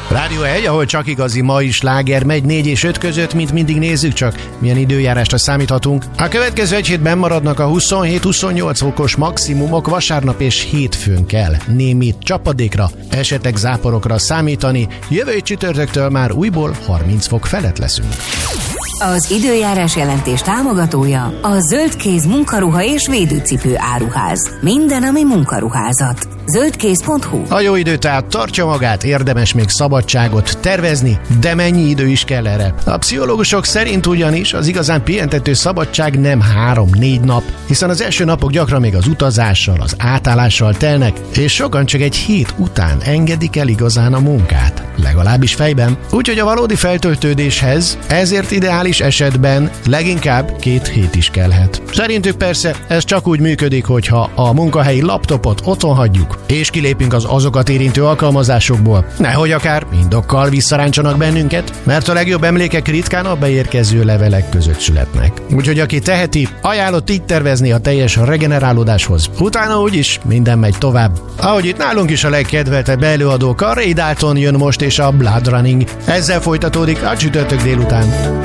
Rádió 1, ahol csak igazi mai sláger megy 4 és 5 között, mint mindig nézzük csak, milyen időjárásra számíthatunk. A következő egy hétben maradnak a 27-28 fokos maximumok, vasárnap és hétfőn kell némi csapadékra, esetleg záporokra számítani, jövő csütörtöktől már újból 30 fok felett leszünk. Az időjárás jelentés támogatója a Zöldkéz munkaruha és védőcipő áruház. Minden, ami munkaruházat. Zöldkéz.hu. A jó idő tehát tartja magát, érdemes még szabadságot tervezni, de mennyi idő is kell erre? A pszichológusok szerint ugyanis az igazán pihentető szabadság nem 3-4 nap, hiszen az első napok gyakran még az utazással, az átállással telnek, és sokan csak egy hét után engedik el igazán a munkát, legalábbis fejben. Úgyhogy a valódi feltöltődéshez ezért ideális esetben leginkább 2 hét is kellhet. Szerintük persze ez csak úgy működik, hogyha a munkahelyi laptopot otthon hagyjuk, és kilépünk az azokat érintő alkalmazásokból. Nehogy akár indokkal visszaráncsanak bennünket, mert a legjobb emlékek ritkán a beérkező levelek között születnek. Úgyhogy aki teheti, ajánlott így tervezni a teljes regenerálódáshoz. Utána úgyis minden megy tovább. Ahogy itt nálunk is a legkedveltebb előadók, a Ray Dalton jön most és a Blood Running. Ezzel folytatódik a csütörtök délután.